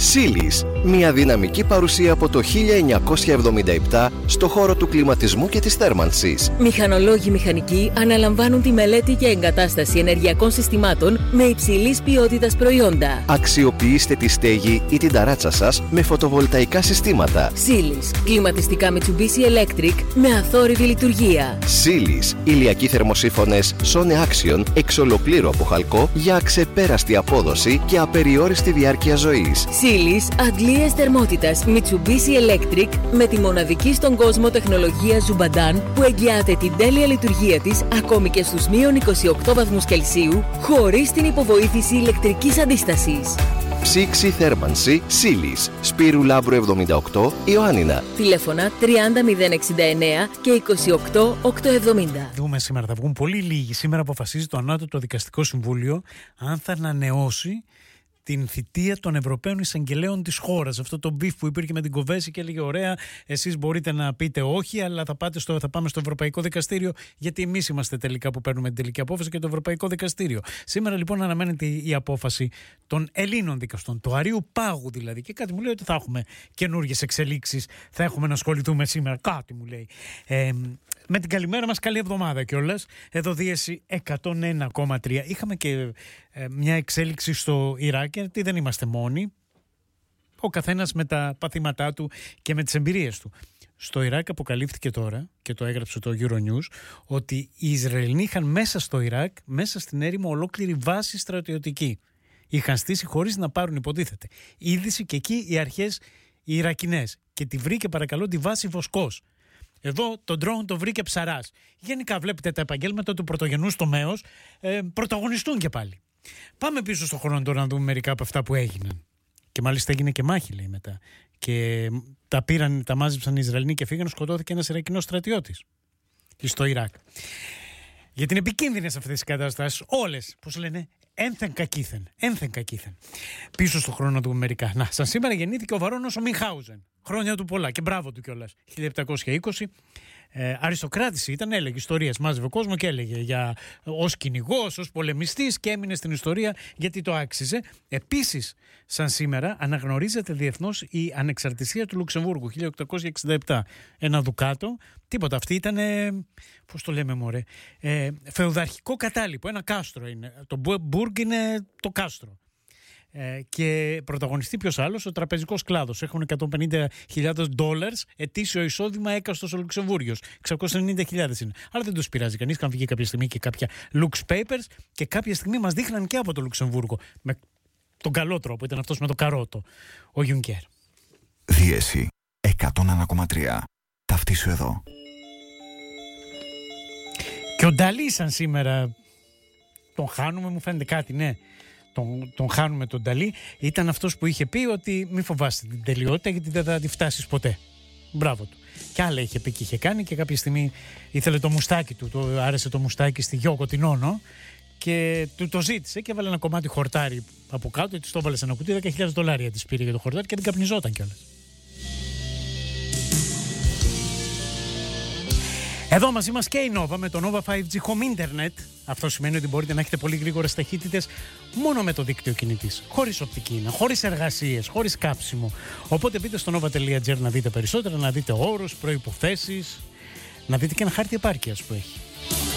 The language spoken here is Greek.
Sealis, μια δυναμική παρουσία από το 1977 στο χώρο του κλιματισμού και της θέρμανσης. Μηχανολόγοι μηχανικοί αναλαμβάνουν τη μελέτη και εγκατάσταση ενεργειακών συστημάτων με υψηλής ποιότητας προϊόντα. Αξιοποιήστε τη στέγη ή την ταράτσα σας με φωτοβολταϊκά συστήματα. Sealis, κλιματιστικά Mitsubishi Electric με αθόρυβη λειτουργία. Sealis, ηλιακοί θερμοσύφωνες Sone Action εξ ολοκλήρου από χαλκό για αξεπέραστη απόδοση και απεριόριστη διάρκεια ζωής. Sealis, αντλίες θερμότητας Mitsubishi Electric με τη μοναδική στον κόσμο τεχνολογία Zubadan που εγγυάται την τέλεια λειτουργία της ακόμη και στους μείον 28 βαθμούς Κελσίου χωρίς την υποβοήθηση ηλεκτρικής αντίστασης. Ψήξη θέρμανση Sealis, Σπύρου Λάμπρου 78, Ιωάννινα. Τηλέφωνα 30069 και 28870. Δούμε σήμερα, θα βγουν πολύ λίγοι. Σήμερα αποφασίζει το Ανώτατο Δικαστικό Συμβούλιο αν θα ανανεώσει την θητεία των Ευρωπαίων Εισαγγελέων της χώρας. Αυτό το μπιφ που υπήρχε με την Κοβέση και έλεγε: ωραία, εσείς μπορείτε να πείτε όχι, αλλά θα πάμε στο Ευρωπαϊκό Δικαστήριο, γιατί εμείς είμαστε τελικά που παίρνουμε την τελική απόφαση και το Ευρωπαϊκό Δικαστήριο. Σήμερα λοιπόν αναμένεται η απόφαση των Ελλήνων δικαστών, του Αρείου Πάγου δηλαδή. Και κάτι μου λέει ότι θα έχουμε καινούργιες εξελίξεις, θα έχουμε να ασχοληθούμε σήμερα. Κάτι μου λέει. Με την καλημέρα μας, καλή εβδομάδα κιόλας. Εδώ Δίεση 101,3. Είχαμε και μια εξέλιξη στο Ιράκ, γιατί δεν είμαστε μόνοι. Ο καθένας με τα παθήματά του και με τις εμπειρίες του. Στο Ιράκ αποκαλύφθηκε τώρα, και το έγραψε το Euronews, ότι οι Ισραηλοί είχαν μέσα στο Ιράκ, μέσα στην έρημο, ολόκληρη βάση στρατιωτική. Είχαν στήσει χωρίς να πάρουν, υποτίθεται, είδηση και εκεί οι αρχές οι Ιρακινές. Και τη βρήκε, παρακαλώ, τη βάση Βοσκός. Εδώ το drone το βρήκε Ψαράς. Γενικά βλέπετε τα επαγγέλματα του πρωτογενούς τομέως πρωταγωνιστούν και πάλι. Πάμε πίσω στον χρόνο τώρα να δούμε μερικά από αυτά που έγιναν. Και μάλιστα έγινε και μάχη, λέει, μετά. Και τα μάζεψαν οι Ισραηλοί και φύγαν, σκοτώθηκε ένας Ιρακινός στρατιώτης στο Ιράκ. Γιατί είναι επικίνδυνες αυτές οι καταστάσεις. Όλες, πώς λένε, ένθεν κακήθεν. Πίσω στον χρόνο να δούμε μερικά. Να, σαν σήμερα γεννήθηκε ο Βαρώνος ο Μινχάουζεν. Χρόνια του πολλά και μπράβο του κιόλας. 1720. Αριστοκράτης ήταν, έλεγε ιστορίες, μάζευε κόσμο και έλεγε ως κυνηγός, ως πολεμιστής και έμεινε στην ιστορία γιατί το άξιζε. Επίσης, σαν σήμερα, αναγνωρίζεται διεθνώς η ανεξαρτησία του Λουξεμβούργου, 1867. Ένα δουκάτο, τίποτα. Αυτή ήταν, πώς το λέμε μωρέ, φεουδαρχικό κατάλοιπο, ένα κάστρο είναι. Το Μπουργκ είναι το κάστρο. Και πρωταγωνιστεί ποιος άλλος, ο τραπεζικός κλάδος. Έχουν $150,000 ετήσιο εισόδημα έκαστος ο Λουξεμβούργιος. 690,000 είναι. Αλλά δεν τους πειράζει κανείς. Είχαν βγει κάποια στιγμή και κάποια Lux Papers και κάποια στιγμή μας δείχναν και από το Λουξεμβούργο. Με τον καλό τρόπο, ήταν αυτός με το καρότο, ο Γιουνκέρ. Δίεση 101,3. Ταυτίσου εδώ. Και ο Νταλή, σαν σήμερα, τον χάνουμε, μου φαίνεται κάτι, ναι. Τον χάνουμε τον Νταλή. Ήταν αυτός που είχε πει ότι μη φοβάστε την τελειότητα γιατί δεν θα τη φτάσεις ποτέ. Μπράβο του. Και άλλα είχε πει και είχε κάνει και κάποια στιγμή ήθελε το μουστάκι του. Άρεσε το μουστάκι στη Γιώκο την Όνο και του το ζήτησε και έβαλε ένα κομμάτι χορτάρι από κάτω. Της το έβαλε σε ένα κουτί, $10,000 της πήρε για το χορτάρι και δεν καπνιζόταν κιόλας. Εδώ μαζί μας και η Nova με το Nova 5G Home Internet. Αυτό σημαίνει ότι μπορείτε να έχετε πολύ γρήγορες ταχύτητες μόνο με το δίκτυο κινητής. Χωρίς οπτική ίνα, χωρίς εργασίες, χωρίς κάψιμο. Οπότε μπείτε στο nova.gr να δείτε περισσότερα, να δείτε όρους, προϋποθέσεις, να δείτε και ένα χάρτη επάρκειας που έχει.